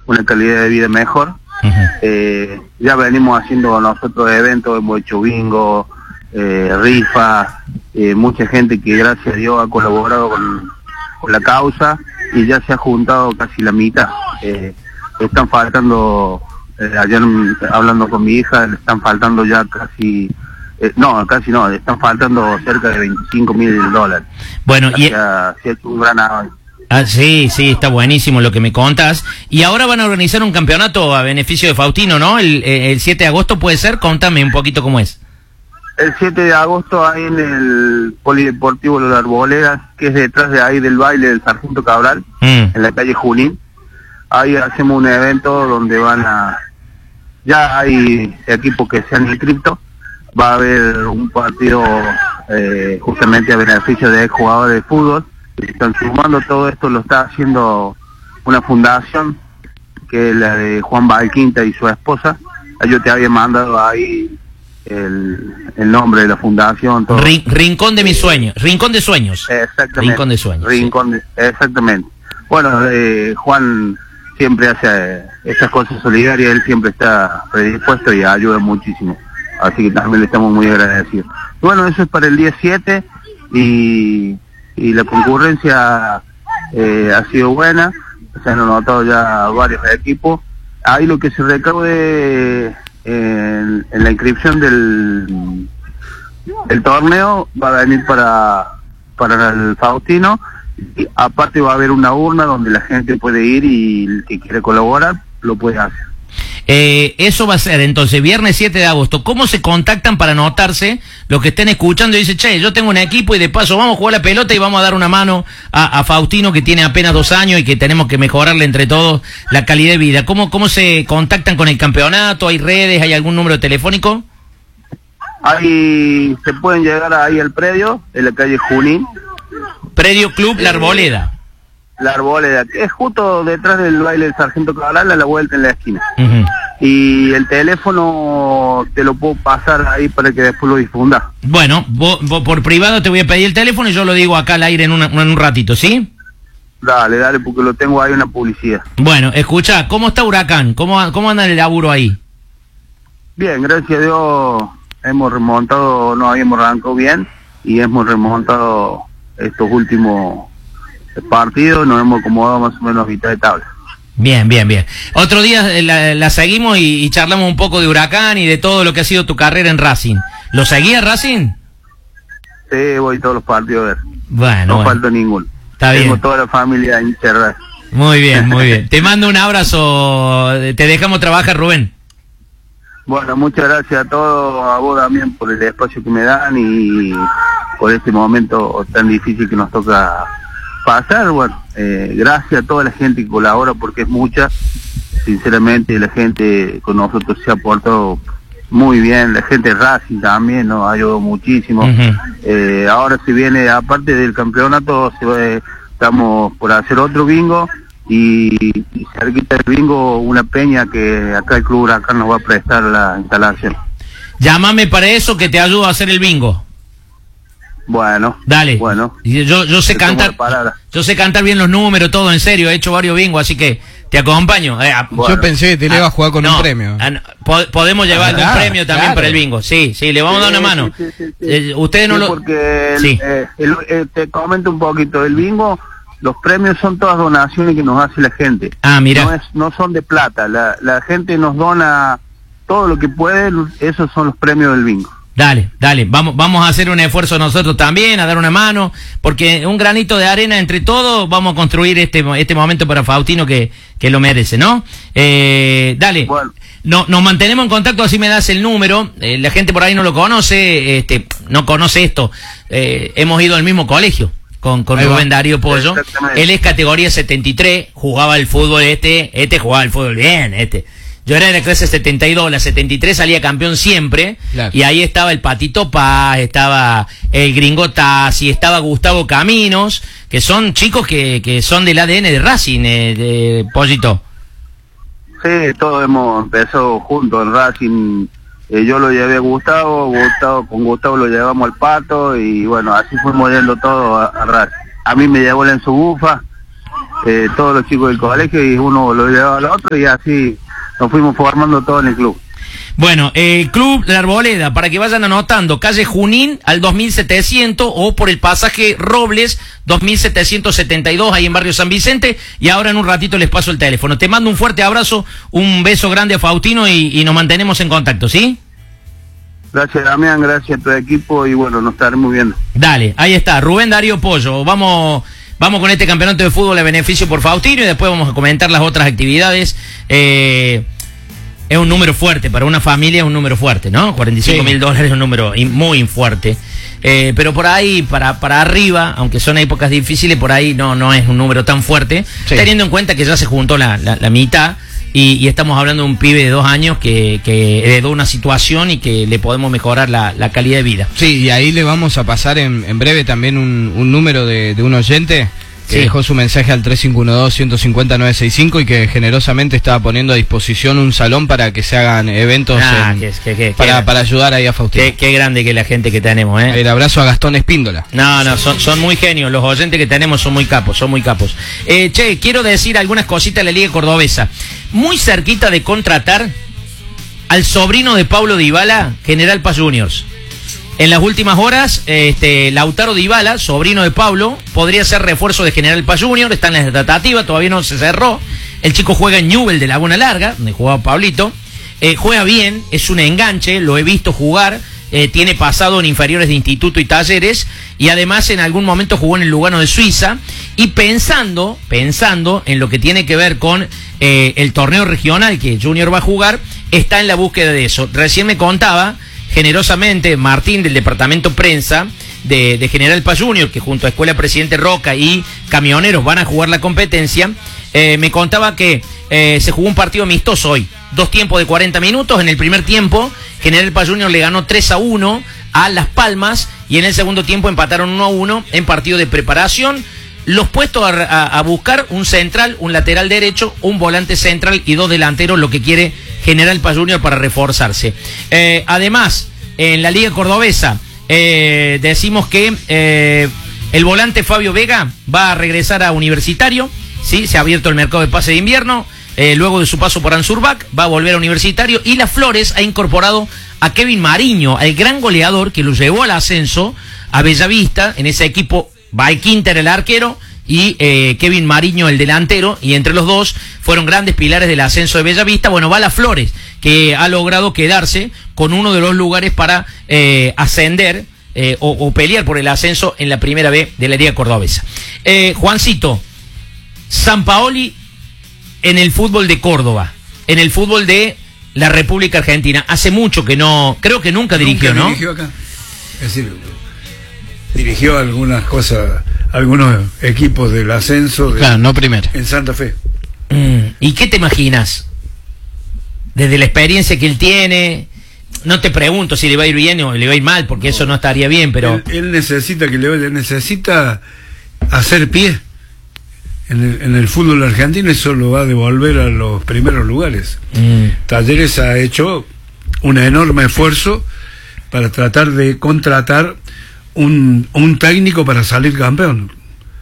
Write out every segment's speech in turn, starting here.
una calidad de vida mejor. Ya venimos haciendo nosotros eventos, hemos hecho bingo, rifas, mucha gente que gracias a Dios ha colaborado con la causa y ya se ha juntado casi la mitad. Están faltando, ayer hablando con mi hija, le están faltando ya casi... casi no, están faltando cerca de $25.000. Bueno, se ha hecho un gran avance. Sí, está buenísimo lo que me contas. Y ahora van a organizar un campeonato a beneficio de Faustino, ¿no? El 7 de agosto puede ser, contame un poquito cómo es. El 7 de agosto ahí en el Polideportivo de la Arboleda, que es detrás de ahí del baile del Sargento Cabral, en la calle Junín. Ahí hacemos un evento donde ya hay equipos que se han inscrito. Va a haber un partido justamente a beneficio de jugadores de fútbol. Están sumando todo esto, lo está haciendo una fundación que es la de Juan Valquinta y su esposa. Yo te había mandado ahí el nombre de la fundación. Todo. Rincón de mis sueños, Rincón de Sueños. Exactamente. Rincón de Sueños. Exactamente. Bueno, Juan siempre hace estas cosas solidarias, él siempre está predispuesto y ayuda muchísimo. Así que también le estamos muy agradecidos. Bueno, eso es para el día 7 y la concurrencia ha sido buena, se han anotado ya varios equipos. Ahí lo que se recaude en la inscripción del torneo va a venir para el Faustino, y aparte va a haber una urna donde la gente puede ir y el que quiere colaborar lo puede hacer. Eso va a ser entonces viernes 7 de agosto. ¿Cómo se contactan para anotarse? Los que estén escuchando y dicen, che, yo tengo un equipo y de paso vamos a jugar la pelota y vamos a dar una mano a Faustino, que tiene apenas 2 años y que tenemos que mejorarle entre todos la calidad de vida. ¿Cómo se contactan con el campeonato? ¿Hay redes? ¿Hay algún número telefónico? Ahí se pueden llegar ahí al predio en la calle Junín. Predio Club La Arboleda. La Arboleda, que es justo detrás del baile del Sargento Cabral, a la vuelta en la esquina. Y el teléfono te lo puedo pasar ahí para que después lo difundas. Bueno, vos por privado te voy a pedir el teléfono y yo lo digo acá al aire en un ratito, ¿sí? Dale, porque lo tengo ahí en la publicidad. Bueno, escucha, ¿cómo está Huracán? ¿Cómo anda el laburo ahí? Bien, gracias a Dios hemos remontado, nos habíamos arrancado bien y hemos remontado estos últimos partidos, nos hemos acomodado más o menos a mitad de tabla. Bien. Otro día la seguimos y charlamos un poco de Huracán y de todo lo que ha sido tu carrera en Racing. ¿Lo seguías Racing? Sí, voy todos los partidos a ver. Bueno. No falta ninguno. Muy bien. Te mando un abrazo. Te dejamos trabajar, Rubén. Bueno, muchas gracias a todos, a vos también por el espacio que me dan y por este momento tan difícil que nos toca pasar. Bueno, gracias a toda la gente que colabora, porque es mucha. Sinceramente, la gente con nosotros se ha portado muy bien, la gente de Racing también nos ayudó muchísimo. Ahora se viene, aparte del campeonato, estamos por hacer otro bingo y cerquita del bingo una peña que acá el Club Huracán nos va a prestar la instalación. Llámame para eso, que te ayudo a hacer el bingo. Bueno, dale. Bueno, yo sé cantar. Yo sé cantar bien los números, todo en serio. He hecho varios bingos, así que te acompaño. Bueno. Yo pensé que te le iba a jugar con un premio. Podemos llevar un premio también para el bingo. Sí, le vamos a dar una mano. Sí. Ustedes no lo. Porque te comento un poquito. El bingo, los premios son todas donaciones que nos hace la gente. Mira. No son de plata. La gente nos dona todo lo que puede. Esos son los premios del bingo. Dale, vamos a hacer un esfuerzo nosotros también, a dar una mano, porque un granito de arena entre todos vamos a construir este momento para Faustino que lo merece, ¿no? Dale, bueno. Nos mantenemos en contacto, así me das el número. La gente por ahí no lo conoce, no conoce esto. Hemos ido al mismo colegio con Rubén Darío Pollo. Él es categoría 73, jugaba el fútbol jugaba el fútbol bien, Yo era de la clase 72, la 73 salía campeón siempre, claro. Y ahí estaba el Patito Paz, estaba el Gringo Tassi, estaba Gustavo Caminos, que son chicos que son del ADN de Racing, de Pollito. Sí, todos hemos empezado juntos en Racing. Yo lo llevé a Gustavo, con Gustavo lo llevamos al Pato, y bueno, así fuimos yendo todo a Racing. A mí me llevó la Enzo Bufa, todos los chicos del colegio, y uno lo llevaba al otro, y así nos fuimos formando todo en el club. Bueno, el Club La Arboleda, para que vayan anotando, calle Junín al 2700 o por el pasaje Robles 2772 ahí en Barrio San Vicente, y ahora en un ratito les paso el teléfono. Te mando un fuerte abrazo, un beso grande a Faustino y nos mantenemos en contacto, ¿sí? Gracias, Damián, gracias a tu equipo, y bueno, nos estaremos viendo. Dale, ahí está, Rubén Darío Pollo. Vamos con este campeonato de fútbol a beneficio por Faustino, y después vamos a comentar las otras actividades. Es un número fuerte, para una familia es un número fuerte, ¿no? $45.000 es un número muy fuerte. Pero por ahí, para arriba, aunque son épocas difíciles, por ahí no es un número tan fuerte, teniendo en cuenta que ya se juntó la mitad, y estamos hablando de un pibe de 2 años que heredó una situación y que le podemos mejorar la calidad de vida. Sí, y ahí le vamos a pasar en breve también un número de un oyente que dejó su mensaje al 3512-150-965 y que generosamente estaba poniendo a disposición un salón para que se hagan eventos para ayudar ahí a Faustino. Qué grande que es la gente que tenemos, ¿eh? El abrazo a Gastón Espíndola. No, son muy genios, los oyentes que tenemos son muy capos. Quiero decir algunas cositas de la Liga Cordobesa. Muy cerquita de contratar al sobrino de Pablo Dybala, General Paz Juniors. En las últimas horas, Lautaro Dybala, sobrino de Pablo, podría ser refuerzo de General Paz Junior. Está en la tratativa, todavía no se cerró. El chico juega en Newell de Laguna Larga, donde jugaba Pablito. Juega bien, es un enganche, lo he visto jugar. Tiene pasado en inferiores de Instituto y Talleres, y además en algún momento jugó en el Lugano de Suiza. Y pensando en lo que tiene que ver con el torneo regional que Junior va a jugar, está en la búsqueda de eso. Recién me contaba generosamente Martín del departamento prensa de General Paz Junior, que junto a Escuela Presidente Roca y Camioneros van a jugar la competencia. Me contaba que se jugó un partido amistoso hoy, 2 tiempos de 40 minutos. En el primer tiempo General Paz Junior le ganó 3-1 a Las Palmas, y en el segundo tiempo empataron 1-1 en partido de preparación. Los puestos a buscar: un central, un lateral derecho, un volante central y 2 delanteros, lo que quiere General Paz Junior para reforzarse. Además, en la Liga Cordobesa, decimos que el volante Fabio Vega va a regresar a Universitario. ¿Sí? Se ha abierto el mercado de pase de invierno. Luego de su paso por Ansurbac, va a volver a Universitario. Y Las Flores ha incorporado a Kevin Mariño, el gran goleador que lo llevó al ascenso a Bellavista. En ese equipo va Quinter, el arquero, y Kevin Mariño, el delantero, y entre los dos fueron grandes pilares del ascenso de Bellavista. Bueno, va Las Flores, que ha logrado quedarse con uno de los lugares para ascender o pelear por el ascenso en la primera B de la Liga Cordobesa. Juancito, Sampaoli en el fútbol de Córdoba, en el fútbol de la República Argentina, hace mucho que no, creo que nunca dirigió, ¿no? Dirigió acá. Es decir, dirigió algunas cosas, algunos equipos del ascenso no primero en Santa Fe. ¿Y qué te imaginas? Desde la experiencia que él tiene, no te pregunto si le va a ir bien o le va a ir mal, porque eso no estaría bien, pero él necesita que necesita hacer pie en el fútbol argentino. Eso lo va a devolver a los primeros lugares. Talleres ha hecho un enorme esfuerzo para tratar de contratar un técnico para salir campeón.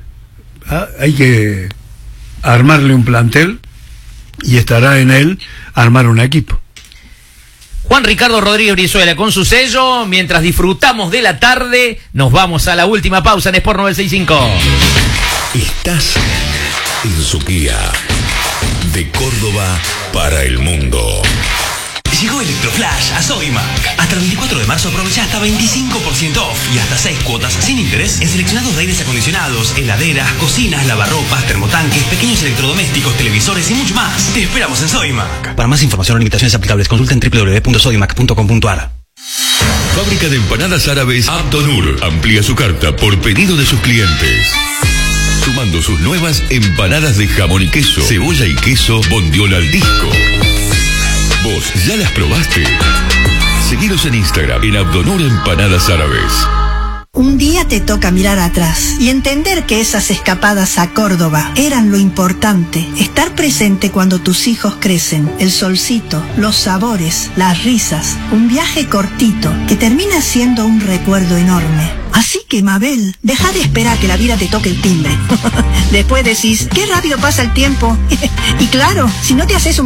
Hay que armarle un plantel, y estará en él armar un equipo. Juan Ricardo Rodríguez Brizuela con su sello. Mientras disfrutamos de la tarde, nos vamos a la última pausa en Sport 965. Estás en Suquía, de Córdoba para el mundo. Llegó Electroflash a Sodimac. Hasta el 24 de marzo aprovecha hasta 25% off y hasta 6 cuotas sin interés en seleccionados de aires acondicionados, heladeras, cocinas, lavarropas, termotanques, pequeños electrodomésticos, televisores y mucho más. Te esperamos en Sodimac. Para más información o limitaciones aplicables, consulta en www.sodimac.com.ar. Fábrica de empanadas árabes Abdonur amplía su carta por pedido de sus clientes, sumando sus nuevas empanadas de jamón y queso, cebolla y queso, bondiola al disco. ¿Vos ya las probaste? Seguiros en Instagram en Abdonur Empanadas Árabes. Un día te toca mirar atrás y entender que esas escapadas a Córdoba eran lo importante. Estar presente cuando tus hijos crecen, el solcito, los sabores, las risas, un viaje cortito que termina siendo un recuerdo enorme. Así que, Mabel, deja de esperar que la vida te toque el timbre. Después decís, qué rápido pasa el tiempo. Y claro, si no te haces un